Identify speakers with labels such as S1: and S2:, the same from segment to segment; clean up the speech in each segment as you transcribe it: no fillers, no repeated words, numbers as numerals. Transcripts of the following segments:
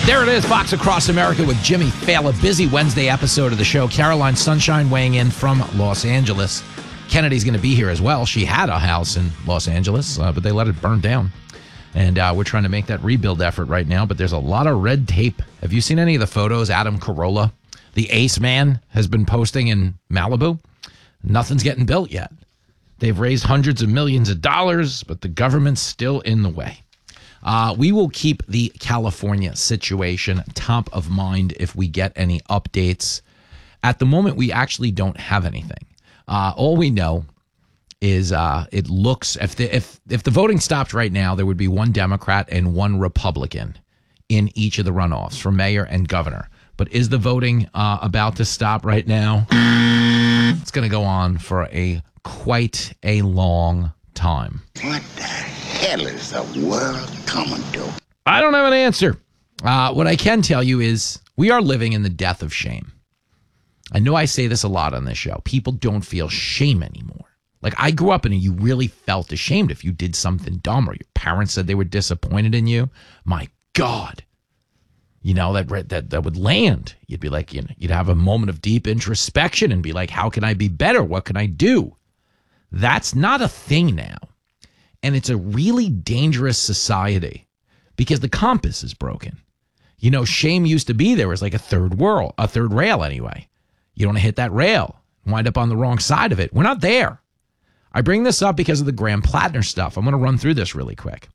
S1: There it is, Fox Across America with Jimmy Fallon. Busy Wednesday episode of the show. Caroline Sunshine weighing in from Los Angeles. Kennedy's going to be here as well. She had a house in Los Angeles, but they let it burn down. And we're trying to make that rebuild effort right now, but there's a lot of red tape. Have you seen any of the photos Adam Carolla, the ace man, has been posting in Malibu? Nothing's getting built yet. They've raised hundreds of millions of dollars, but the government's still in the way. We will keep the California situation top of mind if we get any updates. At the moment, we actually don't have anything. All we know is it looks, if the voting stopped right now, there would be one Democrat and one Republican in each of the runoffs for mayor and governor. But is the voting about to stop right now? It's going to go on for quite a long time.
S2: What the hell is the world coming to?
S1: I don't have an answer. What I can tell you is we are living in the death of shame. I know I say this a lot on this show. People don't feel shame anymore. Like, I grew up and you really felt ashamed if you did something dumb or your parents said they were disappointed in you. My God. You know, that would land. You'd be like, you'd have a moment of deep introspection and be like, how can I be better? What can I do? That's not a thing now. And it's a really dangerous society because the compass is broken. You know, shame used to be there as like a third rail anyway. You don't want to hit that rail, wind up on the wrong side of it. We're not there. I bring this up because of the Graham Plattner stuff. I'm going to run through this really quick.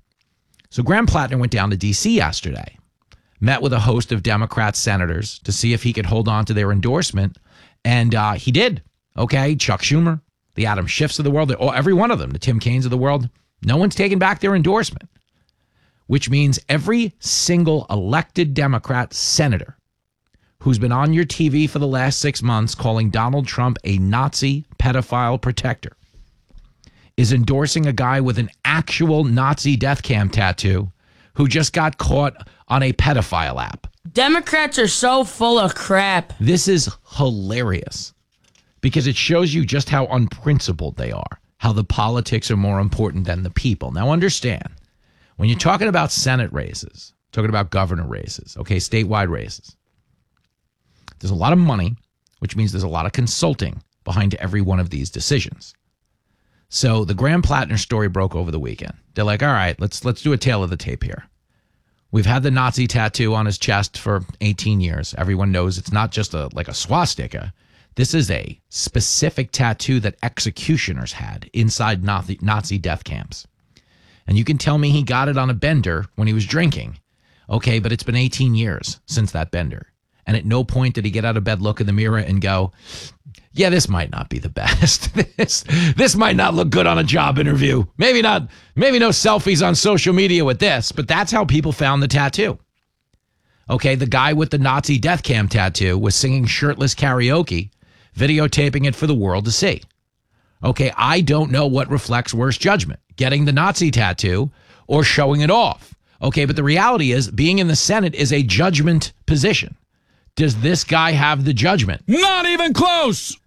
S1: So Graham Plattner went down to D.C. yesterday, met with a host of Democrat senators to see if he could hold on to their endorsement, and he did. Okay, Chuck Schumer, the Adam Schiffs of the world, every one of them, the Tim Kaines of the world, no one's taken back their endorsement, which means every single elected Democrat senator who's been on your TV for the last 6 months calling Donald Trump a Nazi pedophile protector is endorsing a guy with an actual Nazi death cam tattoo who just got caught on a pedophile app.
S3: Democrats are so full of crap.
S1: This is hilarious because it shows you just how unprincipled they are, how the politics are more important than the people. Now understand, when you're talking about Senate races, talking about governor races, okay, statewide races, there's a lot of money, which means there's a lot of consulting behind every one of these decisions. So the Graham Plattner story broke over the weekend. They're like, all right, let's do a tale of the tape here. We've had the Nazi tattoo on his chest for 18 years. Everyone knows it's not just like a swastika. This is a specific tattoo that executioners had inside Nazi death camps. And you can tell me he got it on a bender when he was drinking. Okay, but it's been 18 years since that bender. And at no point did he get out of bed, look in the mirror, and go, yeah, this might not be the best. This might not look good on a job interview. Maybe not. Maybe no selfies on social media with this. But that's how people found the tattoo. Okay, the guy with the Nazi death cam tattoo was singing shirtless karaoke, videotaping it for the world to see. Okay, I don't know what reflects worse judgment, getting the Nazi tattoo or showing it off. Okay, but the reality is being in the Senate is a judgment position. Does this guy have the judgment?
S4: Not even close.